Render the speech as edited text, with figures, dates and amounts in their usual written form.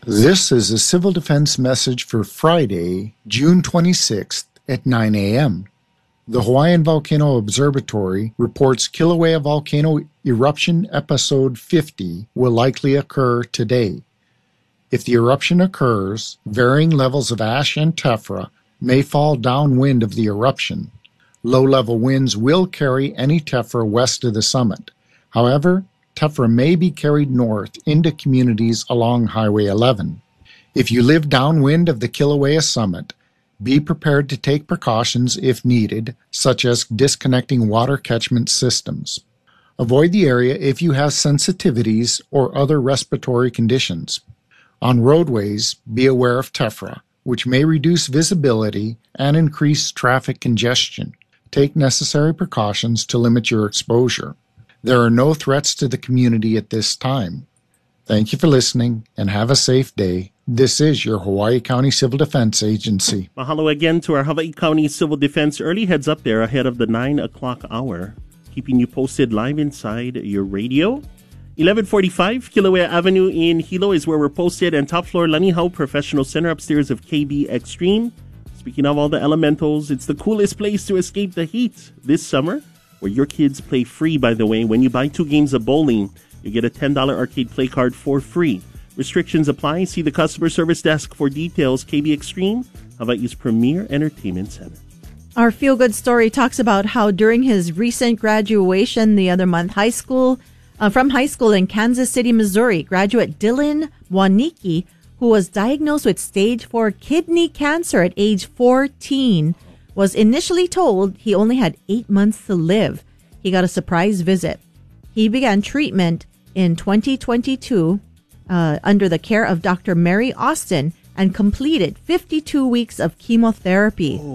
This is a civil defense message for Friday, June 26th at 9 a.m. The Hawaiian Volcano Observatory reports Kilauea volcano eruption episode 50 will likely occur today. If the eruption occurs, varying levels of ash and tephra may fall downwind of the eruption. Low-level winds will carry any tephra west of the summit. However, tephra may be carried north into communities along Highway 11. If you live downwind of the Kilauea summit, be prepared to take precautions if needed, such as disconnecting water catchment systems. Avoid the area if you have sensitivities or other respiratory conditions. On roadways, be aware of tephra, which may reduce visibility and increase traffic congestion. Take necessary precautions to limit your exposure. There are no threats to the community at this time. Thank you for listening and have a safe day. This is your Hawaii County Civil Defense Agency. Mahalo again to our Hawaii County Civil Defense early heads up there ahead of the 9 o'clock hour, keeping you posted live inside your radio. 1145 Kilauea Avenue in Hilo is where we're posted, and top floor Lanihau Professional Center upstairs of KB Extreme. Speaking of all the elementals, it's the coolest place to escape the heat this summer, where your kids play free, by the way. When you buy 2 games of bowling, you get a $10 arcade play card for free. Restrictions apply. See the customer service desk for details. KB Extreme, Hawaii's premier entertainment center. Our feel-good story talks about how during his recent graduation the other month, from high school in Kansas City, Missouri, graduate Dylan Waniki, who was diagnosed with stage 4 kidney cancer at age 14, was initially told he only had 8 months to live. He got a surprise visit. He began treatment in 2022 under the care of Dr. Mary Austin and completed 52 weeks of chemotherapy.